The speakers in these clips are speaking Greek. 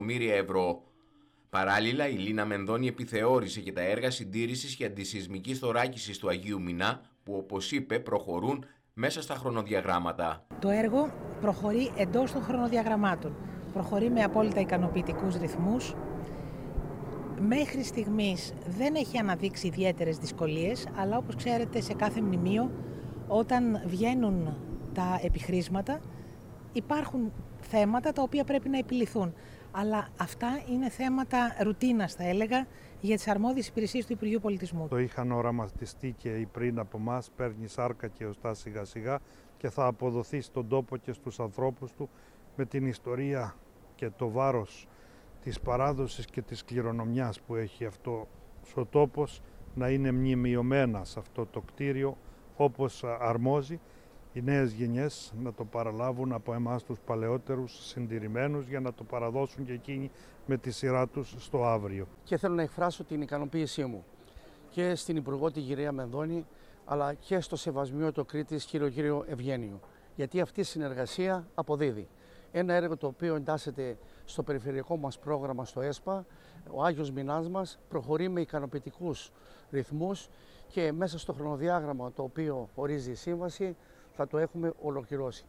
ευρώ. Παράλληλα, η Λίνα Μενδώνη επιθεώρησε και τα έργα συντήρησης και αντισεισμικής θωράκισης του Αγίου Μινά, που όπως είπε προχωρούν μέσα στα χρονοδιαγράμματα. Το έργο προχωρεί εντός των χρονοδιαγραμμάτων. Προχωρεί με απόλυτα ικανοποιητικούς ρυθμούς. Μέχρι στιγμής δεν έχει αναδείξει ιδιαίτερες δυσκολίες, αλλά όπως ξέρετε σε κάθε μνημείο όταν βγαίνουν τα επιχρήσματα υπάρχουν θέματα τα οποία πρέπει να επιληθούν. Αλλά αυτά είναι θέματα ρουτίνας, θα έλεγα, για τις αρμόδιες υπηρεσίες του Υπουργείου Πολιτισμού. Το είχαν οραματιστεί και οι πριν από εμάς, παίρνει σάρκα και οστά σιγά σιγά και θα αποδοθεί στον τόπο και στους ανθρώπους του με την ιστορία και το βάρος της παράδοσης και της κληρονομιάς που έχει αυτό ο τόπος, να είναι μνημειωμένα σε αυτό το κτίριο όπως αρμόζει, οι νέες γενιές να το παραλάβουν από εμάς τους παλαιότερους συντηρημένους για να το παραδώσουν και εκείνοι με τη σειρά τους στο αύριο. Και θέλω να εκφράσω την ικανοποίησή μου και στην Υπουργό τη κυρία Μενδώνη, αλλά και στο Σεβασμιότο Κρήτης κύριο Ευγένιο, γιατί αυτή η συνεργασία αποδίδει. Ένα έργο το οποίο εντάσσεται στο περιφερειακό μας πρόγραμμα στο ΕΣΠΑ, ο Άγιος Μινάς μας προχωρεί με ικανοποιητικούς ρυθμούς και μέσα στο χρονοδιάγραμμα το οποίο ορίζει η σύμβαση θα το έχουμε ολοκληρώσει.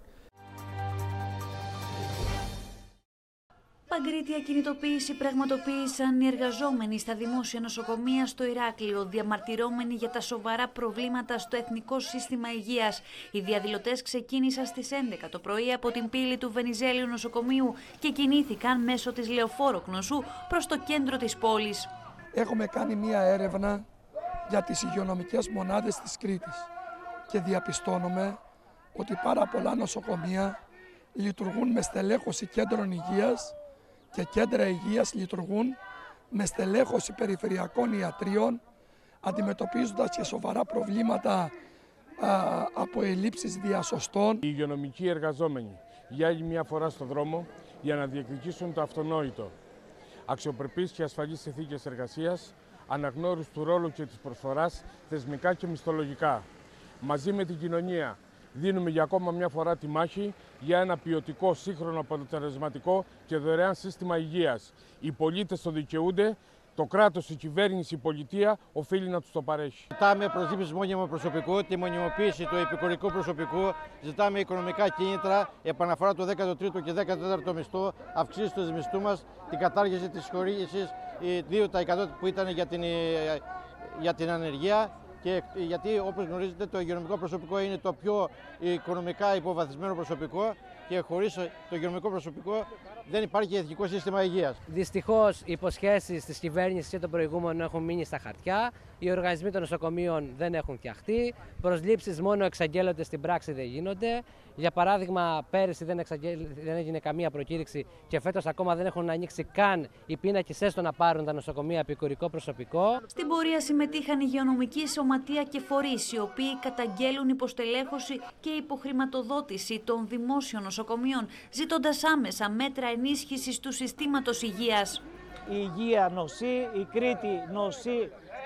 Παγκρίτια κινητοποίηση πραγματοποίησαν οι εργαζόμενοι στα δημόσια νοσοκομεία στο Ηράκλειο, διαμαρτυρώμενοι για τα σοβαρά προβλήματα στο Εθνικό Σύστημα Υγείας. Οι διαδηλωτές ξεκίνησαν στις 11 το πρωί από την πύλη του Βενιζέλιου νοσοκομείου και κινήθηκαν μέσω της Λεωφόρο Κνωσού προς το κέντρο της πόλης. Έχουμε κάνει μία έρευνα για τις υγειονομικές μονάδες της Κρήτης και διαπιστώνουμε ότι πάρα πολλά νοσοκομεία λειτουργούν με στελέχωση κέντρων υγείας και κέντρα υγείας λειτουργούν με στελέχωση περιφερειακών ιατρίων, αντιμετωπίζοντας και σοβαρά προβλήματα από ελλείψεις διασωστών. Οι υγειονομικοί εργαζόμενοι για άλλη μια φορά στο δρόμο για να διεκδικήσουν το αυτονόητο. Αξιοπρεπείς και ασφαλείς συνθήκες εργασίας, αναγνώριση του ρόλου και της προσφοράς, θεσμικά και μισθολογικά. Μαζί με την κοινωνία δίνουμε για ακόμα μια φορά τη μάχη για ένα ποιοτικό, σύγχρονο, αποτελεσματικό και δωρεάν σύστημα υγείας. Οι πολίτες το δικαιούνται, το κράτος, η κυβέρνηση, η πολιτεία οφείλει να τους το παρέχει. Ζητάμε προσλήψεις μόνιμου προσωπικού, τη μονιμοποίηση του επικουρικού προσωπικού, ζητάμε οικονομικά κίνητρα, επαναφορά του 13ου και 14ου μισθού, αυξήσεις του μισθού μας, την κατάργηση της χορήγησης 2% που ήταν για την ανεργία. Και γιατί όπως γνωρίζετε το υγειονομικό προσωπικό είναι το πιο οικονομικά υποβαθμισμένο προσωπικό και χωρίς το υγειονομικό προσωπικό δεν υπάρχει εθνικό σύστημα υγείας. Δυστυχώς οι υποσχέσεις της κυβέρνησης και των προηγούμενων έχουν μείνει στα χαρτιά, οι οργανισμοί των νοσοκομείων δεν έχουν φτιαχτεί, προσλήψεις μόνο εξαγγέλλονται, στην πράξη δεν γίνονται. Για παράδειγμα, πέρυσι δεν έγινε καμία προκήρυξη και φέτος ακόμα δεν έχουν ανοίξει καν οι πίνακες έστω να πάρουν τα νοσοκομεία επικουρικό προσωπικό. Στην πορεία συμμετείχαν υγειονομικοί, σωματεία και φορείς, οι οποίοι καταγγέλουν υποστελέχωση και υποχρηματοδότηση των δημόσιων νοσοκομείων, ζητώντας άμεσα μέτρα ενίσχυσης του συστήματος υγείας. Η υγεία νοσεί, η Κρήτη νοσεί,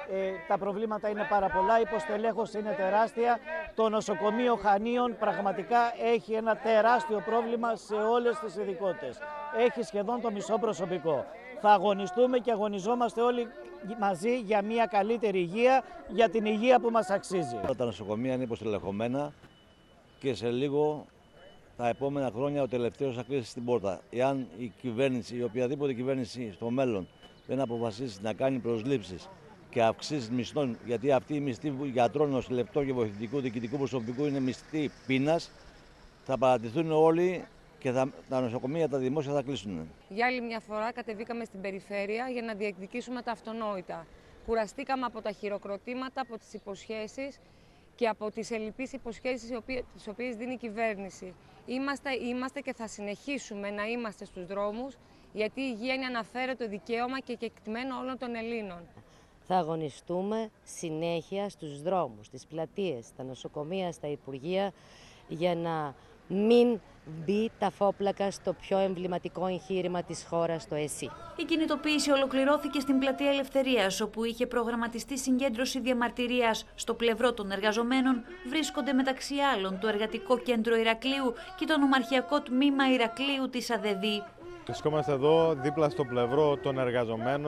τα προβλήματα είναι πάρα πολλά, η υποστελέχωση είναι τεράστια. Το νοσοκομείο Χανίων πραγματικά έχει ένα τεράστιο πρόβλημα σε όλες τις ειδικότητες. Έχει σχεδόν το μισό προσωπικό. Θα αγωνιστούμε και αγωνιζόμαστε όλοι μαζί για μια καλύτερη υγεία, για την υγεία που μας αξίζει. Τα νοσοκομεία είναι υποστελεχωμένα και σε λίγο τα επόμενα χρόνια ο τελευταίος θα κλείσει στην πόρτα. Εάν η κυβέρνηση, η οποιαδήποτε κυβέρνηση στο μέλλον δεν αποφασίσει να κάνει προσλήψεις και αυξήσεις μισθών, γιατί αυτή η μισθή γιατρών, νοσηλευτών και βοηθητικού διοικητικού προσωπικού είναι μισθή πείνας, θα παρατηθούν όλοι και τα νοσοκομεία, τα δημόσια θα κλείσουν. Για άλλη μια φορά κατεβήκαμε στην περιφέρεια για να διεκδικήσουμε τα αυτονόητα. Κουραστήκαμε από τα χειροκροτήματα, από τις υποσχέσεις και από τις ελλειπείς υποσχέσεις τις οποίες δίνει η κυβέρνηση. Είμαστε και θα συνεχίσουμε να είμαστε στους δρόμους, γιατί η υγεία είναι αναφέρετο δικαίωμα και κεκτημένο όλων των Ελλήνων. Θα αγωνιστούμε συνέχεια στους δρόμους, στις πλατείες, στα νοσοκομεία, στα υπουργεία, για να μην μπει τα φόπλακα στο πιο εμβληματικό εγχείρημα της χώρας, το ΕΣΥ. Η κινητοποίηση ολοκληρώθηκε στην Πλατεία Ελευθερίας, όπου είχε προγραμματιστεί συγκέντρωση διαμαρτυρίας. Στο πλευρό των εργαζομένων βρίσκονται μεταξύ άλλων το Εργατικό Κέντρο Ηρακλείου και το Νομαρχιακό Τμήμα Ηρακλείου της ΑΔΕΔΗ. Βρισκόμαστε εδώ δίπλα στο πλευρό των εργαζομένων.